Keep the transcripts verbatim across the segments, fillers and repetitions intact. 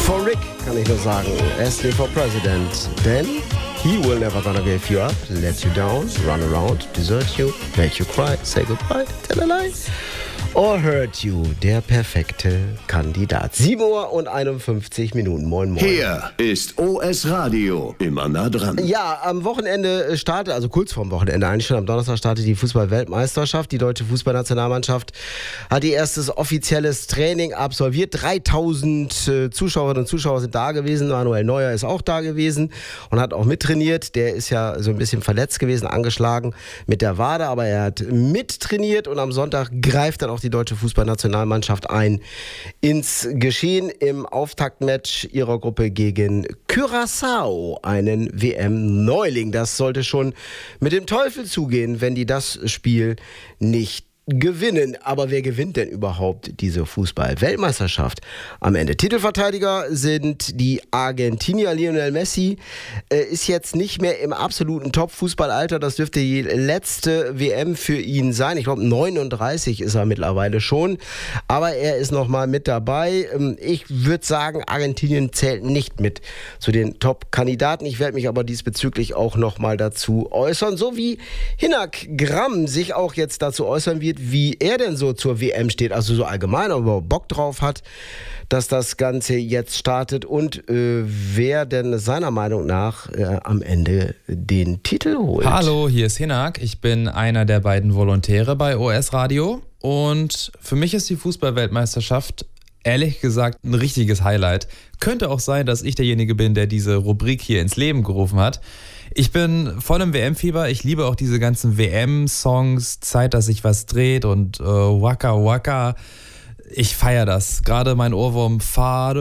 For Rick kann ich nur sagen, S D for President, denn he will never gonna give you up, let you down, run around, desert you, make you cry, say goodbye, tell a lie or hurt you, der perfekte Kandidat. sieben Uhr und einundfünfzig Minuten. Moin, moin. Hier ist O S Radio, immer nah dran. Ja, am Wochenende startet, also kurz vorm Wochenende eigentlich schon, am Donnerstag startet die Fußball-Weltmeisterschaft. Die deutsche Fußballnationalmannschaft hat ihr erstes offizielles Training absolviert. dreitausend äh, Zuschauerinnen und Zuschauer sind da gewesen. Manuel Neuer ist auch da gewesen und hat auch mittrainiert. Der ist ja so ein bisschen verletzt gewesen, angeschlagen mit der Wade, aber er hat mittrainiert und am Sonntag greift dann auch die deutsche Fußballnationalmannschaft ein ins Geschehen im Auftaktmatch ihrer Gruppe gegen Curaçao, einen W M-Neuling. Das sollte schon mit dem Teufel zugehen, wenn die das Spiel nicht gewinnen. Aber wer gewinnt denn überhaupt diese Fußball-Weltmeisterschaft am Ende? Titelverteidiger sind die Argentinier. Lionel Messi äh, ist jetzt nicht mehr im absoluten Top-Fußballalter. Das dürfte die letzte W M für ihn sein. Ich glaube, neununddreißig ist er mittlerweile schon. Aber er ist noch mal mit dabei. Ich würde sagen, Argentinien zählt nicht mit zu den Top-Kandidaten. Ich werde mich aber diesbezüglich auch noch mal dazu äußern. So wie Hinak Gramm sich auch jetzt dazu äußern wird, wie er denn so zur W M steht, also so allgemein, aber Bock drauf hat, dass das Ganze jetzt startet und äh, wer denn seiner Meinung nach äh, am Ende den Titel holt. Hallo, hier ist Hinak. Ich bin einer der beiden Volontäre bei O S Radio und für mich ist die Fußball-Weltmeisterschaft ehrlich gesagt ein richtiges Highlight. Könnte auch sein, dass ich derjenige bin, der diese Rubrik hier ins Leben gerufen hat. Ich bin voll im W M-Fieber. Ich liebe auch diese ganzen W M-Songs, Zeit, dass sich was dreht und äh, Waka Waka. Ich feiere das. Gerade mein Ohrwurm Far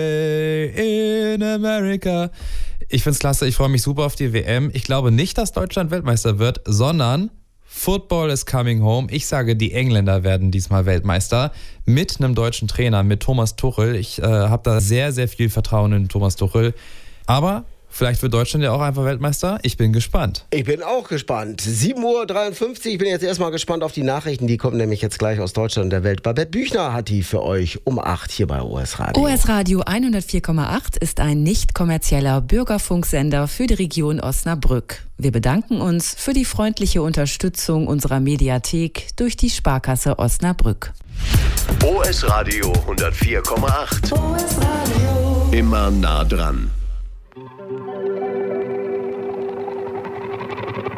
Away in America. Ich find's klasse. Ich freue mich super auf die W M. Ich glaube nicht, dass Deutschland Weltmeister wird, sondern Football is coming home. Ich sage, die Engländer werden diesmal Weltmeister mit einem deutschen Trainer, mit Thomas Tuchel. Ich äh, habe da sehr, sehr viel Vertrauen in Thomas Tuchel. Aber vielleicht wird Deutschland ja auch einfach Weltmeister. Ich bin gespannt. Ich bin auch gespannt. sieben Uhr dreiundfünfzig. Ich bin jetzt erstmal gespannt auf die Nachrichten. Die kommen nämlich jetzt gleich aus Deutschland und der Welt. Babette Büchner hat die für euch um acht hier bei O S Radio. O S Radio hundertvier Komma acht ist ein nicht kommerzieller Bürgerfunksender für die Region Osnabrück. Wir bedanken uns für die freundliche Unterstützung unserer Mediathek durch die Sparkasse Osnabrück. O S Radio hundertvier Komma acht. O S Radio. Immer nah dran.